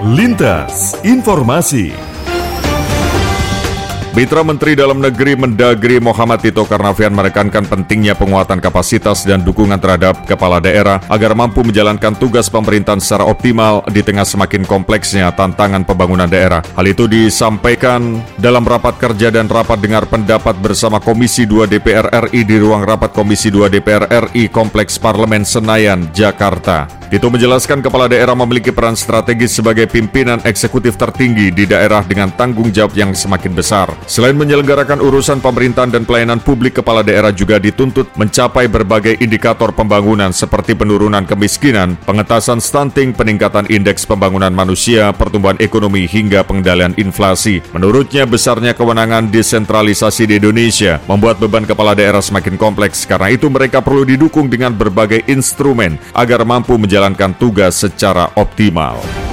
Lintas Informasi. Mitra Menteri Dalam Negeri Mendagri Muhammad Tito Karnavian menekankan pentingnya penguatan kapasitas dan dukungan terhadap kepala daerah agar mampu menjalankan tugas pemerintahan secara optimal di tengah semakin kompleksnya tantangan pembangunan daerah. Hal itu disampaikan dalam rapat kerja dan rapat dengar pendapat bersama Komisi 2 DPR RI di ruang rapat Komisi 2 DPR RI Kompleks Parlemen Senayan, Jakarta. Tito menjelaskan kepala daerah memiliki peran strategis sebagai pimpinan eksekutif tertinggi di daerah dengan tanggung jawab yang semakin besar. Selain menyelenggarakan urusan pemerintahan dan pelayanan publik, kepala daerah juga dituntut mencapai berbagai indikator pembangunan seperti penurunan kemiskinan, pengentasan stunting, peningkatan indeks pembangunan manusia, pertumbuhan ekonomi, hingga pengendalian inflasi. Menurutnya, besarnya kewenangan desentralisasi di Indonesia membuat beban kepala daerah semakin kompleks. Karena itu mereka perlu didukung dengan berbagai instrumen agar mampu menjalankan tugas secara optimal.